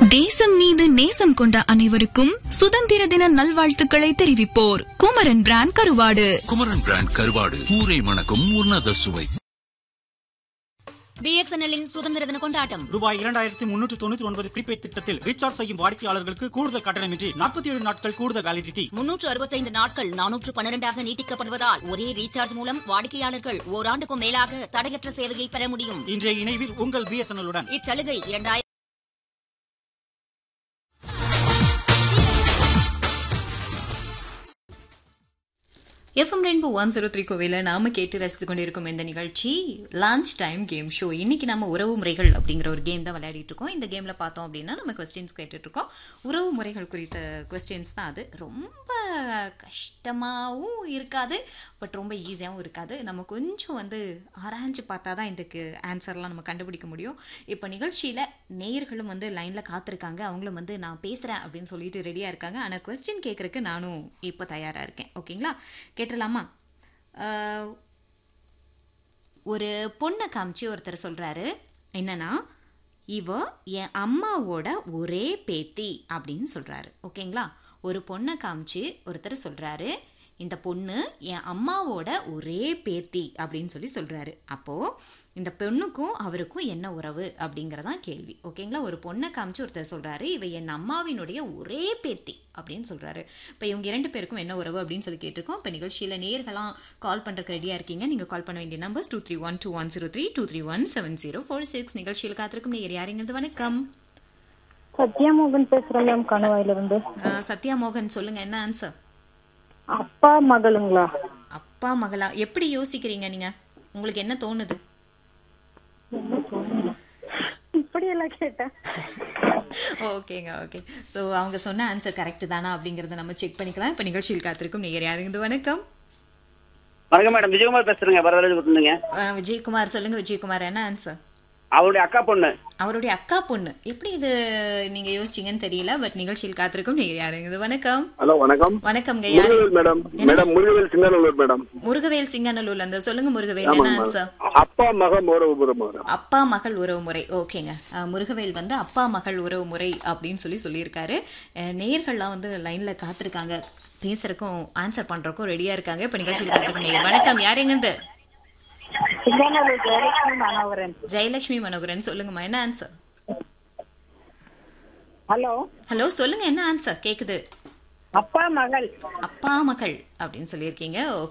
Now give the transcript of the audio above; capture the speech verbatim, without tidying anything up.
தேசம் மீது நேசம் கொண்ட அனைவருக்கும் சுதந்திர தின நல்வாழ்த்துக்களை தெரிவிப்போர் குமரன் பிராண்ட் கருவாடு. குமரன் பிராண்ட் கருவாடு ஊரை மணக்கும் உன்னத சுவை. பிஎஸ்என்எல்லின் சுதந்திர தின கொண்டாட்டம் ரூபாய் இரண்டாயிரத்தி முன்னூற்று தொண்ணூற்றி ஒன்பது ப்ரீபெய்ட் திட்டத்தில் ரீசார்ஜ் செய்யும் வாடிக்கையாளர்களுக்கு கூடுதல் கட்டணமின்றி நாற்பத்தி ஏழு நாட்கள் கூடுதல் வேலிடிட்டி. முன்னூற்று அறுபத்தைந்து நாட்கள் நானூற்று பன்னிரண்டாக நீட்டிக்கப்படுவதால் ஒரே ரீசார்ஜ் மூலம் வாடிக்கையாளர்கள் ஓராண்டுக்கும் மேலாக தடையற்ற சேவையை பெற முடியும். இன்றைய இணைவில் உங்கள் பிஎஸ்என்எல் உடன். இச்சலுகை இரண்டாயிரம் FM rainbow one zero three கோவில நாம கேட்டு ரசித்து கொண்டிருக்கும் இந்த நிகழ்ச்சி லஞ்ச் டைம் கேம் ஷோ. இன்னைக்கு நம்ம உறவு முறைகள் அப்படிங்கிற ஒரு கேம் தான் விளையாடிட்டு இருக்கோம். இந்த கேம்ல பார்த்தோம் அப்படின்னா நம்ம கொஸ்டின்ஸ் கேட்டுட்டு இருக்கோம். உறவு முறைகள் குறித்த கொஸ்டின்ஸ் தான். அது ரொம்ப கஷ்டமாகவும் இருக்காது, பட் ரொம்ப ஈஸியாகவும் இருக்காது. நம்ம கொஞ்சம் வந்து ஆராய்ஞ்சு பார்த்தா தான் இதுக்கு ஆன்சர்லாம் நம்ம கண்டுபிடிக்க முடியும். இப்போ நிகழ்ச்சியில் நேயர்களும் வந்து லைனில் காத்திருக்காங்க. அவங்களும் வந்து நான் பேசுகிறேன் அப்படின்னு சொல்லிட்டு ரெடியாக இருக்காங்க. ஆனால் கொஸ்டின் கேட்குறக்கு நானும் இப்போ தயாராக இருக்கேன். ஓகேங்களா, கேட்டலாமா? ஒரு பொண்ணை காமிச்சு ஒருத்தர் சொல்கிறாரு, என்னன்னா இவ என் அம்மாவோட ஒரே பேத்தி அப்படின்னு சொல்கிறாரு. ஓகேங்களா, ஒரு பொண்ணை காமிச்சு ஒருத்தர் சொல்கிறாரு, இந்த பொண்ணு என் அம்மாவோட ஒரே பேத்தி அப்படின்னு சொல்லி சொல்கிறாரு. அப்போது இந்த பெண்ணுக்கும் அவருக்கும் என்ன உறவு அப்படிங்கிறதான் கேள்வி. ஓகேங்களா, ஒரு பொண்ணை காமிச்சு ஒருத்தர் சொல்கிறாரு, இவ என் அம்மாவினுடைய ஒரே பேத்தி அப்படின்னு சொல்கிறாரு. இப்போ இவங்க இரண்டு பேருக்கும் என்ன உறவு அப்படின்னு சொல்லி கேட்டிருக்கோம். இப்போ நிகழ்ச்சியில் நேர்களாம் கால் பண்ணுறதுக்கு ரெடியாக இருக்கீங்க. நீங்கள் கால் பண்ண வேண்டிய numbers two three one two one zero three two three one seven zero four six. நிகழ்ச்சியில் காத்திருக்கும் நேர் யாருங்கிறது? வணக்கம், சத்யா மோகன் பேசுறேன் மேம், கணவாயில இருந்து. சத்யா மோகன், சொல்லுங்க என்ன ஆன்சர்? அப்பா மகளுங்களா? அப்பா மகளா? எப்படி யோசிக்கிறீங்க நீங்க? உங்களுக்கு என்ன தோணுது? இப்படி எல்லாம் கேட்டேன். ஓகேங்க, ஓகே. ஸோ அவங்க சொன்ன ஆன்சர் கரெக்ட் தானா அப்படிங்கறத நம்ம செக் பண்ணிக்கலாம். இப்போ நிகழ்ச்சியில் காத்திருக்கும் நேயர் யாருங்க? வணக்கம். வணக்கம் மேடம், விஜயகுமார் பேசுறேங்க, வரவேற்கிறீங்க. விஜயகுமார், சொல்லுங்க விஜயகுமார், என்ன ஆன்சர்? அவருடைய அக்கா பொண்ணு. அவருடைய அக்கா பொண்ணு. எப்படி இது நீங்க யோசிச்சீங்கன்னு தெரியல, பட் நிகழ்ச்சியில் காத்திருக்கும் நேயர் யாருங்க? வணக்கம். ஹலோ, வணக்கம். வணக்கம்ங்க. Murugavel madam. Madam Murugavel Singanallur madam. Murugavel சிங்கானல்லூர்ல இருந்து. சொல்லுங்க முருகவேல், என்ன ஆன்சர்? அப்பா மகள் உறவு முறை. அப்பா மகள் உறவு முறை. ஓகேங்க, முருகவேல் வந்து அப்பா மகள் உறவு முறை அப்படின்னு சொல்லி சொல்லியிருக்காரு. நேயர்கள்லாம் வந்து லைன்ல காத்திருக்காங்க, பேசுறதுக்கும் ஆன்சர் பண்றதுக்கும் ரெடியா இருக்காங்க. இப்ப நிகழ்ச்சியில் காத்திருக்கும் நேயர். வணக்கம், யார் எங்கிருந்து? ஜெயலட்சுமி மனோகரன். ஜெயலட்சுமி மனோகரன், சொல்லுங்கம்மா, என்ன ஆன்சர்? ஹலோ ஹலோ, சொல்லுங்க என்ன ஆன்சர் கேக்குது? அப்பா மகள். அப்பா மகள் அப்படின்னு சொல்லியிருக்கீங்க.